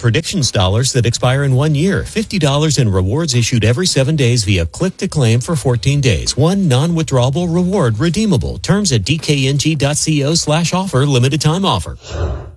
predictions dollars that expire in 1 year. $50 in rewards issued every 7 days via click to claim for 14 days. One non-withdrawable reward redeemable. Terms at dkng.co/offer. Limited time offer.